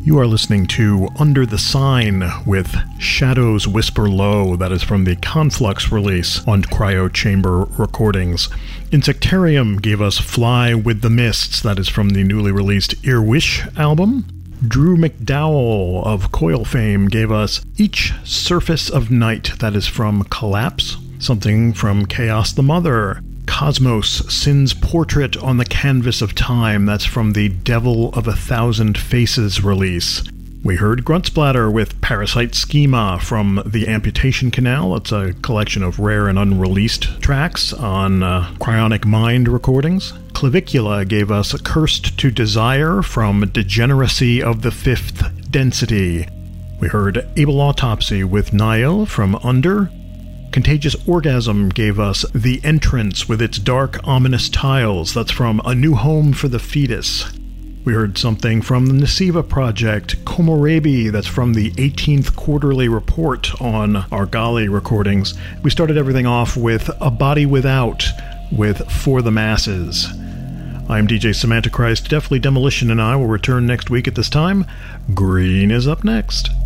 You are listening to Under the Sign with Shadows Whisper Low. That is from the Conflux release on Cryo Chamber Recordings. Insectarium gave us Fly with the Mists. That is from the newly released Earwish album. Drew McDowell of Coil fame gave us Each Surface of Night. That is from Collapse. Something from Chaos the Mother. Cosmos, Sin's Portrait on the Canvas of Time. That's from the Devil of a Thousand Faces release. We heard Gruntsplatter with Parasite Schema from the Amputation Canal. It's a collection of rare and unreleased tracks on Cryonic Mind recordings. Clavicula gave us Cursed to Desire from Degeneracy of the Fifth Density. We heard Able Autopsy with Nile from Under. Contagious Orgasm gave us The Entrance with its dark, ominous tiles. That's from A New Home for the Fetus. We heard something from the Nasiva Project, Komorebi. That's from the 18th Quarterly Report on Argali recordings. We started everything off with A Body Without with For the Masses. I'm DJ Samantha Christ. Definitely Demolition and I will return next week at this time. Green is up next.